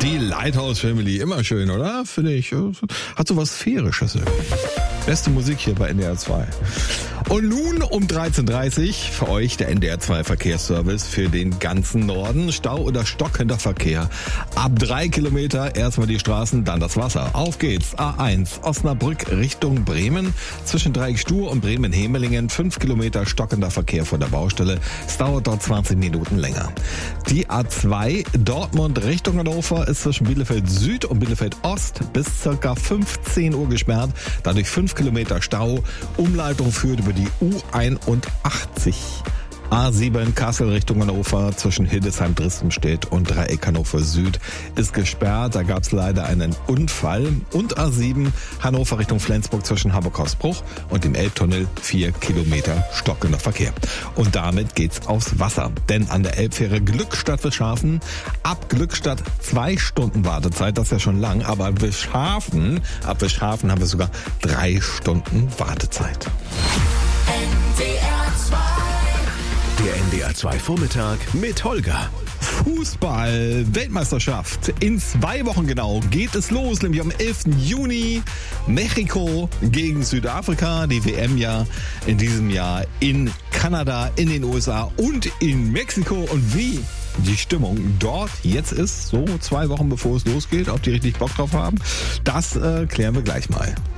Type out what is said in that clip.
Die Lighthouse Family, immer schön, oder? Finde ich. Hat so was Sphärisches. Beste Musik hier bei NDR 2. Und nun um 13.30 Uhr für euch der NDR 2 Verkehrsservice für den ganzen Norden. Stau oder stockender Verkehr. Ab 3 Kilometer erstmal die Straßen, dann das Wasser. Auf geht's. A1 Osnabrück Richtung Bremen. Zwischen Dreieck Stur und Bremen-Hemelingen 5 Kilometer stockender Verkehr vor der Baustelle. Es dauert dort 20 Minuten länger. Die A2 Dortmund Richtung Hannover ist zwischen Bielefeld Süd und Bielefeld Ost bis ca. 15 Uhr gesperrt. Dadurch 5 Kilometer Stau. Umleitung führt über die U81. A7 Kassel Richtung Hannover zwischen Hildesheim-Dresdenstedt und Dreieck Hannover Süd ist gesperrt. Da gab es leider einen Unfall. Und A7 Hannover Richtung Flensburg zwischen Hamburg-Hausbruch und dem Elbtunnel 4 Kilometer stockender Verkehr. Und damit geht's aufs Wasser. Denn an der Elbfähre Glückstadt-Wischhafen ab Glückstadt 2 Stunden Wartezeit. Das ist ja schon lang. Aber ab Wischhafen haben wir sogar 3 Stunden Wartezeit. Der NDR 2 Vormittag mit Holger. Fußball-Weltmeisterschaft. In 2 Wochen genau geht es los, nämlich am 11. Juni. Mexiko gegen Südafrika. Die WM ja in diesem Jahr in Kanada, in den USA und in Mexiko. Und wie die Stimmung dort jetzt ist, so 2 Wochen bevor es losgeht, ob die richtig Bock drauf haben, das klären wir gleich mal.